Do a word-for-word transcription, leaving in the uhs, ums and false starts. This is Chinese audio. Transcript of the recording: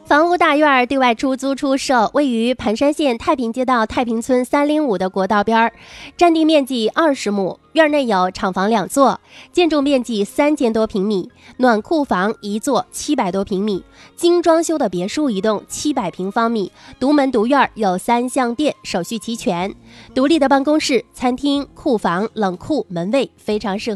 房屋大院对外出租出售，位于盘山县太平街道太平村三零五的国道边儿，占地面积二十亩，院内有厂房两座，建筑面积三千多平米，暖库房一座七百多平米，精装修的别墅一栋七百平方米，独门独院，有三相店，手续齐全，独立的办公室、餐厅、库房、冷库、门卫，非常适合